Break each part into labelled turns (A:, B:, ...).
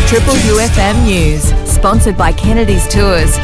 A: Triple UFM News, sponsored by Kennedy's Tours,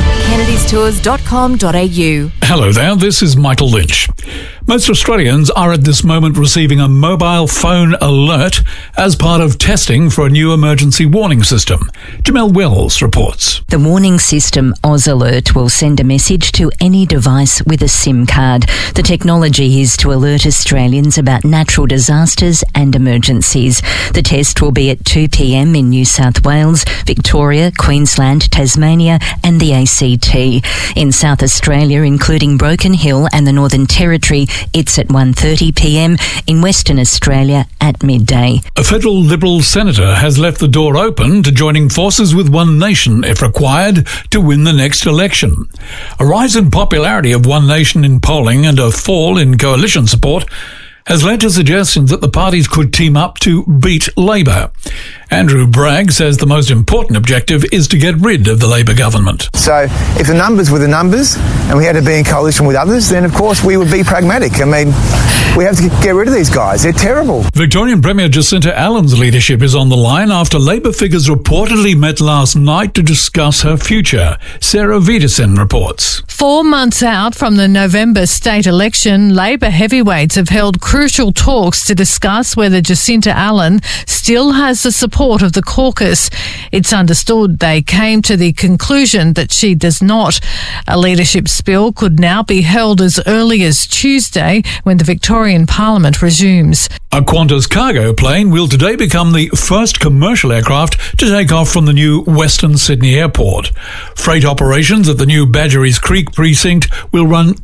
A: kennedystours.com.au.
B: Hello there, this is Michael Lynch. Most Australians are at this moment receiving a mobile phone alert as part of testing for a new emergency warning system. Jamel Wells reports.
C: The warning system Oz Alert will send a message to any device with a SIM card. The technology is to alert Australians about natural disasters and emergencies. The test will be at 2 p.m. in New South Wales, Victoria, Queensland, Tasmania and the ACT. In South Australia, including Broken Hill and the Northern Territory, it's at 1:30 p.m. In Western Australia at midday.
B: A federal Liberal senator has left the door open to joining forces with One Nation, if required, to win the next election. A rise in popularity of One Nation in polling and a fall in coalition support has led to suggestions that the parties could team up to beat Labor. Andrew Bragg says the most important objective is to get rid of the Labor government.
D: So if the numbers were the numbers and we had to be in coalition with others, then of course we would be pragmatic. I mean, we have to get rid of these guys. They're terrible.
B: Victorian Premier Jacinta Allen's leadership is on the line after Labor figures reportedly met last night to discuss her future. Sarah Wiedersen reports.
E: 4 months out from the November state election, Labor heavyweights have held crucial talks to discuss whether Jacinta Allen still has the support of the caucus. It's understood they came to the conclusion that she does not. A leadership spill could now be held as early as Tuesday when the Victorian Parliament resumes.
B: A Qantas cargo plane will today become the first commercial aircraft to take off from the new Western Sydney Airport. Freight operations at the new Badgerys Creek precinct will run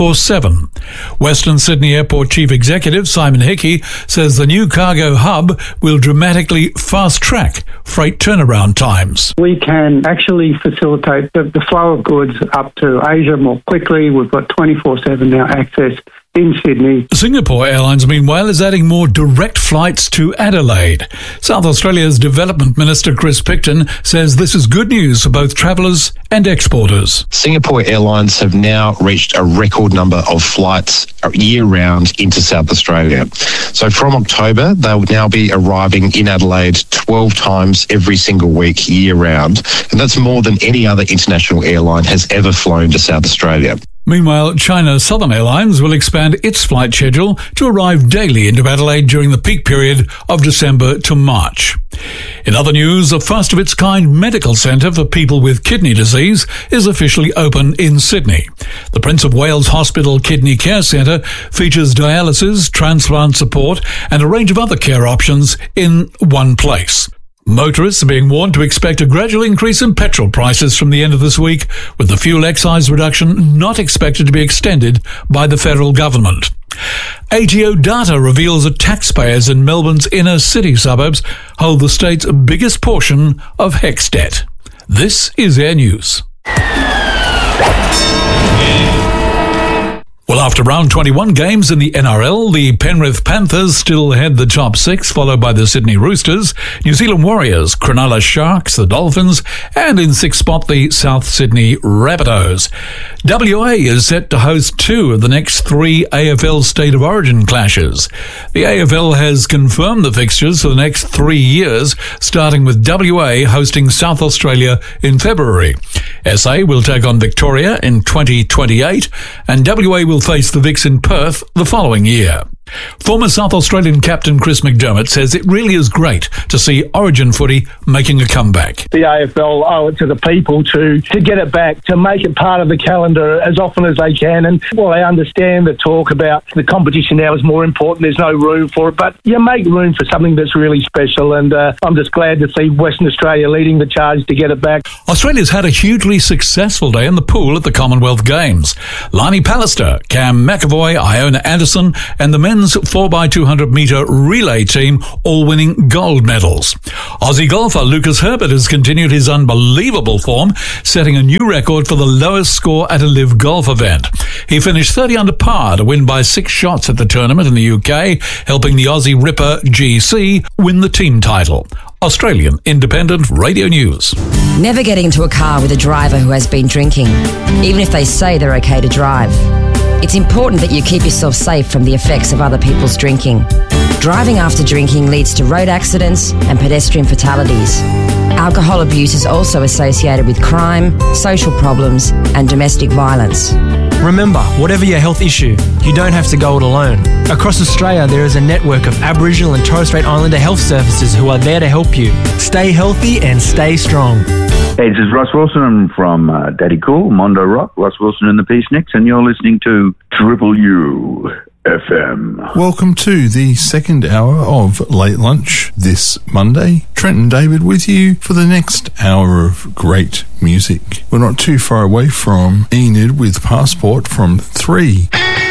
B: 24/7. Western Sydney Airport Chief Executive Simon Hickey says the new cargo hub will dramatically fast-track freight turnaround times.
F: We can actually facilitate the flow of goods up to Asia more quickly. We've got 24/7 now access in Sydney.
B: Singapore Airlines, meanwhile, is adding more direct flights to Adelaide. South Australia's Development Minister Chris Picton says this is good news for both travellers and exporters.
G: Singapore Airlines have now reached a record number of flights year-round into South Australia. So from October, they'll now be arriving in Adelaide 12 times every single week year-round. And that's more than any other international airline has ever flown to South Australia.
B: Meanwhile, China Southern Airlines will expand its flight schedule to arrive daily into Adelaide during the peak period of December to March. In other news, a first-of-its-kind medical centre for people with kidney disease is officially open in Sydney. The Prince of Wales Hospital Kidney Care Centre features dialysis, transplant support and a range of other care options in one place. Motorists are being warned to expect a gradual increase in petrol prices from the end of this week, with the fuel excise reduction not expected to be extended by the federal government. ATO data reveals that taxpayers in Melbourne's inner city suburbs hold the state's biggest portion of HECS debt. This is Air News. Well, after round 21 games in the NRL, the Penrith Panthers still head the top six, followed by the Sydney Roosters, New Zealand Warriors, Cronulla Sharks, the Dolphins, and in sixth spot, the South Sydney Rabbitohs. WA is set to host 2 of the next 3 AFL State of Origin clashes. The AFL has confirmed the fixtures for the next 3 years, starting with WA hosting South Australia in February. SA will take on Victoria in 2028, and WA will face the Vics in Perth the following year. Former South Australian captain Chris McDermott says it really is great to see Origin footy making a comeback.
H: The AFL owe it to the people to get it back, to make it part of the calendar as often as they can. And while I understand the talk about the competition now is more important, there's no room for it, but you make room for something that's really special. And I'm just glad to see Western Australia leading the charge to get it back.
B: Australia's had a hugely successful day in the pool at the Commonwealth Games. Lani Pallister, Cam McAvoy, Iona Anderson and the men's 4x200 metre relay team all winning gold medals. Aussie golfer Lucas Herbert has continued his unbelievable form, setting a new record for the lowest score at a live golf event. He finished 30 under par to win by 6 shots at the tournament in the UK, helping the Aussie Ripper GC win the team title. Australian Independent Radio News.
I: Never get into a car with a driver who has been drinking, even if they say they're okay to drive. It's important that you keep yourself safe from the effects of other people's drinking. Driving after drinking leads to road accidents and pedestrian fatalities. Alcohol abuse is also associated with crime, social problems, and domestic violence.
J: Remember, whatever your health issue, you don't have to go it alone. Across Australia, there is a network of Aboriginal and Torres Strait Islander health services who are there to help you. Stay healthy and stay strong.
K: Hey, this is Ross Wilson. I'm from Daddy Cool, Mondo Rock, Ross Wilson and the Peaceniks, and you're listening to Triple U FM.
L: Welcome to the second hour of Late Lunch this Monday. Trent and David with you for the next hour of great music. We're not too far away from Enid with Passport from 3.